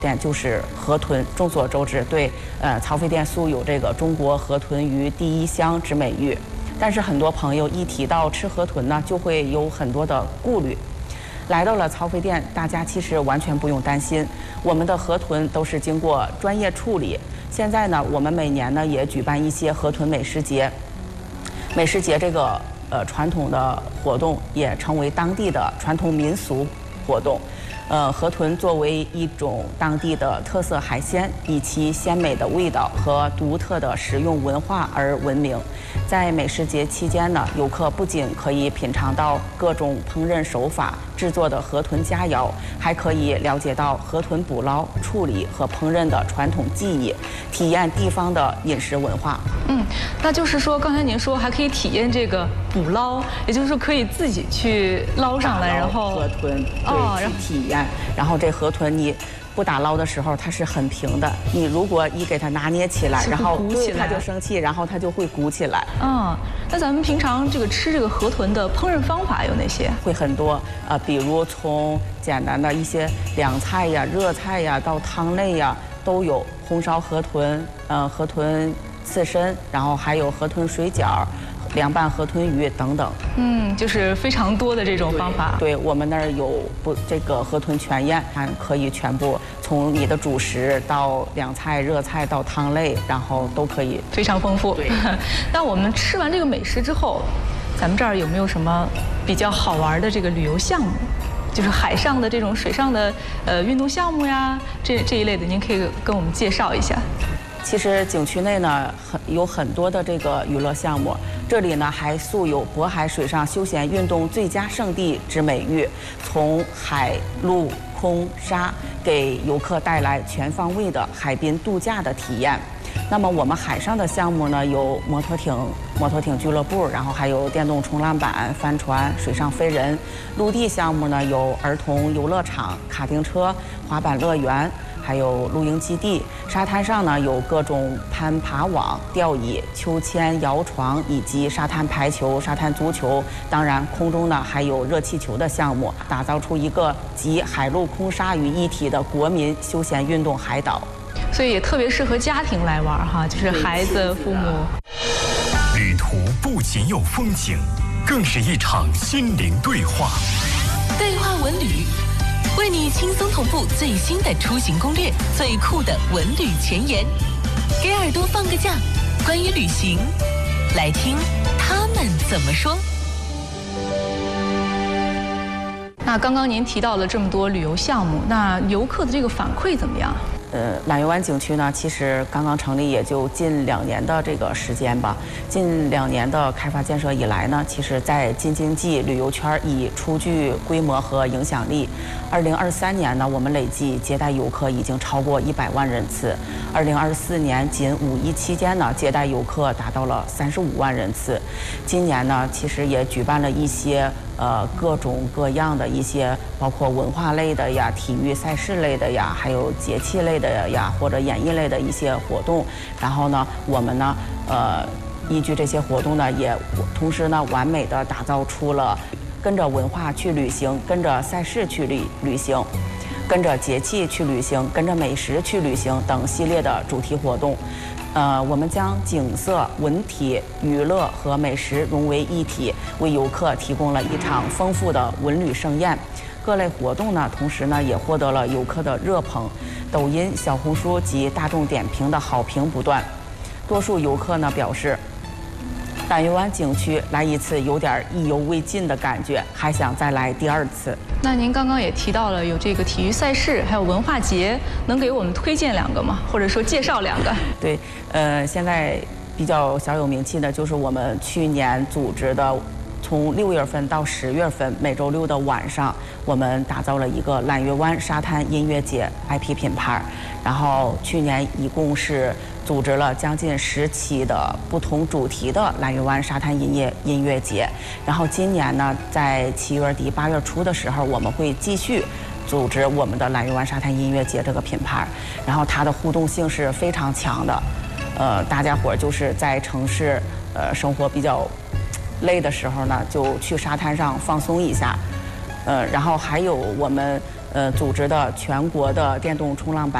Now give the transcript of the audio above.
点就是河豚。众所周知，对，曹妃甸素有这个中国河豚鱼第一香之美誉。但是很多朋友一提到吃河豚呢，就会有很多的顾虑。来到了曹妃甸，大家其实完全不用担心，我们的河豚都是经过专业处理。现在呢，我们每年呢也举办一些河豚美食节。美食节这个传统的活动也成为当地的传统民俗活动。河豚作为一种当地的特色海鲜，以其鲜美的味道和独特的食用文化而闻名。在美食节期间呢，游客不仅可以品尝到各种烹饪手法制作的河豚佳肴，还可以了解到河豚捕捞、处理和烹饪的传统技艺，体验地方的饮食文化。 那就是说，刚才您说还可以体验这个捕捞，也就是说可以自己去捞上来，然后河豚对去体验。然后这河豚你不打捞的时候，它是很平的。你如果一给它拿捏起来，然后对它就生气，然后它就会鼓起来。 那咱们平常这个吃这个河豚的烹饪方法有哪些？ 会很多比如从简单的一些凉菜呀、热菜呀，到汤类呀都有。红烧河豚，河豚刺身，然后还有河豚水饺。凉拌河豚鱼等等， 就是非常多的这种方法。 对，我们那儿有这个河豚全宴，它可以全部从你的主食到凉菜、热菜到汤类，然后都可以， 非常丰富。 对。 那我们吃完这个美食之后，咱们这儿有没有什么比较好玩的这个旅游项目？就是海上的这种水上的运动项目呀，这一类的，您可以跟我们介绍一下。 其实景区内呢有很多的这个娱乐项目，这里呢还素有渤海水上休闲运动最佳胜地之美誉，从海陆空沙给游客带来全方位的海滨度假的体验。那么我们海上的项目呢有摩托艇俱乐部，然后还有电动冲浪板、帆船、水上飞人。陆地项目呢有儿童游乐场、卡丁车、滑板乐园，还有露营基地。沙滩上呢有各种攀爬网、吊椅、秋千、摇床，以及沙滩排球、沙滩足球。当然，空中呢还有热气球的项目，打造出一个集海陆空沙于一体的国民休闲运动海岛。 所以也特别适合家庭来玩哈，就是孩子、父母。 旅途不仅有风景，更是一场心灵对话。 对话文旅，为你轻松同步最新的出行攻略，最酷的文旅前沿，给耳朵放个假，关于旅行，来听他们怎么说。 那刚刚您提到了这么多旅游项目，那游客的这个反馈怎么样？ 揽月湾景区呢，其实刚刚成立也就近2年的这个时间吧。近2年的开发建设以来呢，其实在京津冀旅游圈已初具规模和影响力。2023年呢，我们累计接待游客已经超过100万人次。2024年仅五一期间呢，接待游客达到了35万人次。今年呢，其实也举办了一些各种各样的一些，包括文化类的呀、体育赛事类的呀，还有节气类的呀，或者演艺类的一些活动。然后呢，我们呢，依据这些活动呢，也同时呢，完美的打造出了跟着文化去旅行、跟着赛事去旅行、跟着节气去旅行、跟着美食去旅行等系列的主题活动。我们将景色、文体、娱乐和美食融为一体，为游客提供了一场丰富的文旅盛宴。各类活动呢，同时呢也获得了游客的热捧，抖音、小红书及大众点评的好评不断。多数游客呢表示，揽月湾景区来一次有点意犹未尽的感觉，还想再来第2次。 那您刚刚也提到了有这个体育赛事，还有文化节，能给我们推荐2个吗？或者说介绍2个？ 对，现在比较小有名气的就是我们去年组织的，从6月份到10月份每周6的晚上，我们打造了一个揽月湾沙滩音乐节 IP 品牌。然后去年一共是组织了将近10期的不同主题的揽月湾沙滩音乐节。然后今年呢，在7月底8月初的时候，我们会继续组织我们的揽月湾沙滩音乐节这个品牌。然后它的互动性是非常强的，大家伙就是在城市生活比较累的时候呢，就去沙滩上放松一下。然后还有我们组织的全国的电动冲浪板